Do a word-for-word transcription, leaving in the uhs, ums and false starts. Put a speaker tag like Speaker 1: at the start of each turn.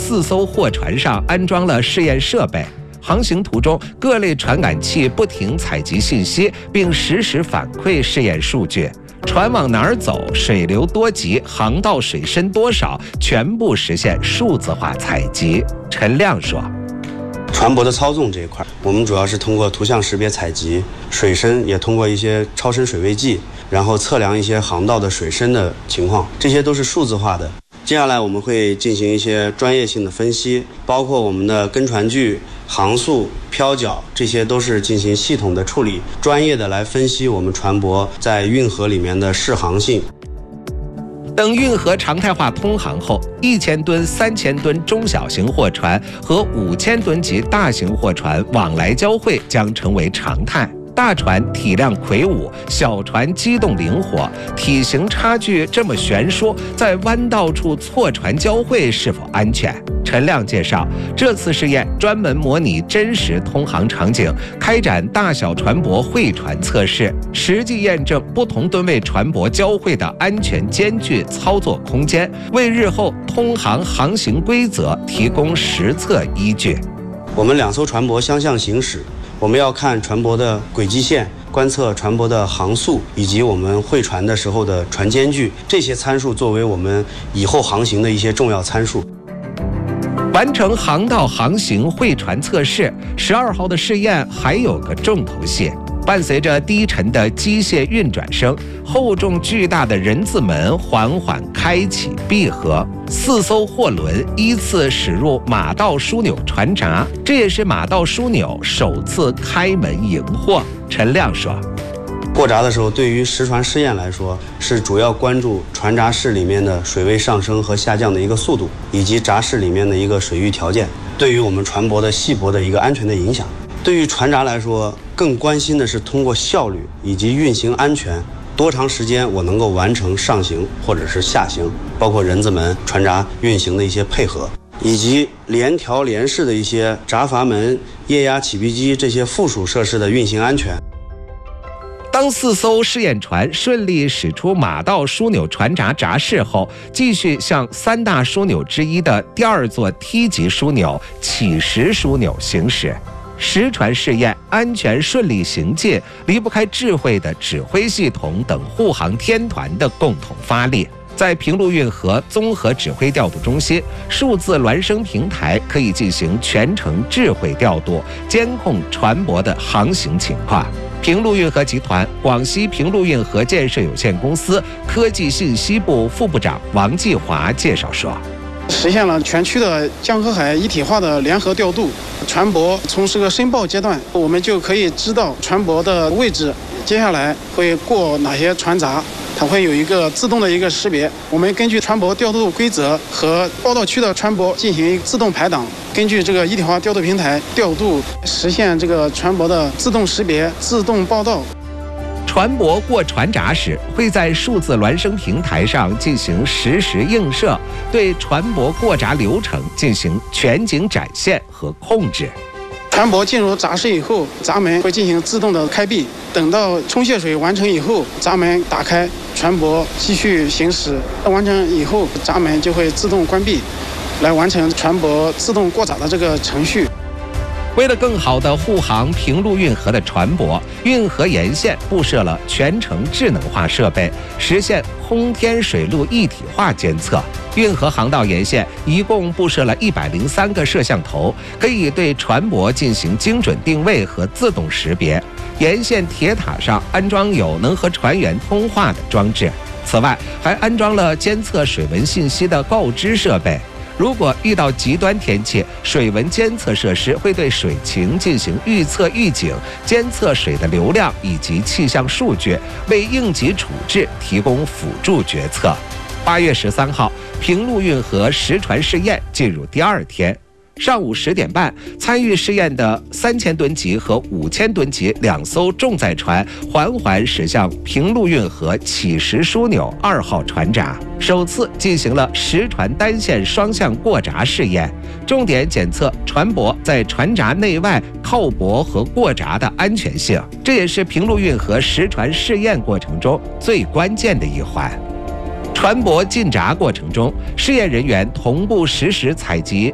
Speaker 1: 四艘货船上安装了试验设备。航行途中，各类传感器不停采集信息，并实时反馈试验数据。船往哪儿走，水流多急，航道水深多少，全部实现数字化采集。陈亮说。
Speaker 2: 船舶的操纵这一块，我们主要是通过图像识别采集，水深也通过一些超深水位计，然后测量一些航道的水深的情况，这些都是数字化的。接下来我们会进行一些专业性的分析，包括我们的跟船距、航速、漂角，这些都是进行系统的处理，专业的来分析我们船舶在运河里面的适航性。
Speaker 1: 等运河常态化通航后，一千吨、三千吨中小型货船和五千吨级大型货船往来交汇将成为常态。大船体量魁梧，小船机动灵活，体型差距这么悬殊，在弯道处错船交汇是否安全？陈亮介绍，这次试验专门模拟真实通航场景，开展大小船舶会船测试，实际验证不同吨位船舶交汇的安全间距操作空间，为日后通航航行规则提供实测依据。
Speaker 2: 我们两艘船舶相向行驶，我们要看船舶的轨迹线，观测船舶的航速，以及我们会船的时候的船间距，这些参数作为我们以后航行的一些重要参数。
Speaker 1: 完成航道航行会船测试，十二号的试验还有个重头戏。伴随着低沉的机械运转声，厚重巨大的人字门缓缓开启闭合，四艘货轮依次驶入马道枢纽船闸，这也是马道枢纽首次开门迎货。陈亮说。
Speaker 2: 过闸的时候，对于实船试验来说，是主要关注船闸室里面的水位上升和下降的一个速度，以及闸室里面的一个水域条件，对于我们船舶的系泊的一个安全的影响。对于船闸来说，更关心的是通过效率以及运行安全，多长时间我能够完成上行或者是下行，包括人字门、船闸运行的一些配合，以及联调联式的一些闸阀门、液压起闭机这些附属设施的运行安全。
Speaker 1: 当四艘试验船顺利驶出马道枢纽船闸闸室后，继续向三大枢纽之一的第二座梯级枢纽起石枢纽行驶。实船试验安全顺利行进，离不开智慧的指挥系统等护航天团的共同发力。在平陆运河综合指挥调度中心，数字孪生平台可以进行全程智慧调度，监控船舶的航行情况。平陆运河集团广西平陆运河建设有限公司科技信息部副部长王继华介绍说，
Speaker 3: 实现了全区的江河海一体化的联合调度，船舶从这个申报阶段，我们就可以知道船舶的位置，接下来会过哪些船闸，它会有一个自动的一个识别。我们根据船舶调度规则和报道区的船舶进行自动排档，根据这个一体化调度平台调度，实现这个船舶的自动识别、自动报道。
Speaker 1: 船舶过船闸时，会在数字孪生平台上进行实时映射，对船舶过闸流程进行全景展现和控制。
Speaker 3: 船舶进入闸室以后，闸门会进行自动的开闭，等到冲卸水完成以后，闸门打开，船舶继续行驶。完成以后，闸门就会自动关闭，来完成船舶自动过闸的这个程序。
Speaker 1: 为了更好地护航平陆运河的船舶，运河沿线布设了全程智能化设备，实现空天水陆一体化监测。运河航道沿线一共布设了一百零三个摄像头，可以对船舶进行精准定位和自动识别。沿线铁塔上安装有能和船员通话的装置，此外还安装了监测水文信息的告知设备。如果遇到极端天气，水文监测设施会对水情进行预测预警，监测水的流量以及气象数据，为应急处置提供辅助决策。八月十三号，平陆运河实船试验进入第二天。上午十点半，参与试验的三千吨级和五千吨级两艘重载船缓缓驶向平陆运河起石枢纽二号船闸，首次进行了实船单线双向过闸试验，重点检测船舶在船闸内外靠泊和过闸的安全性，这也是平陆运河实船试验过程中最关键的一环。船舶进闸过程中，试验人员同步实时采集